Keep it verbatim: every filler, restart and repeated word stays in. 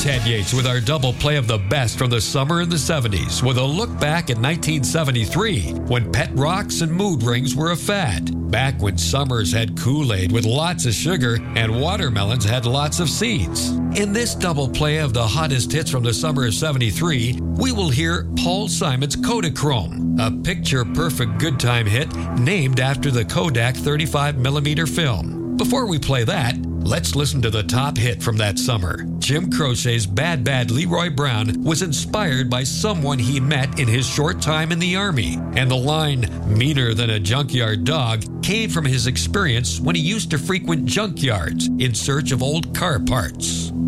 Ted Yates with our double play of the best from the summer in the seventies with a look back at nineteen seventy-three when pet rocks and mood rings were a fad. Back when summers had Kool-Aid with lots of sugar and watermelons had lots of seeds. In this double play of the hottest hits from the summer of seventy-three, we will hear Paul Simon's Kodachrome, a picture-perfect good time hit named after the Kodak thirty-five millimeter film. Before we play that, let's listen to the top hit from that summer. Jim Croce's Bad Bad Leroy Brown was inspired by someone he met in his short time in the Army, and the line, meaner than a junkyard dog, came from his experience when he used to frequent junkyards in search of old car parts.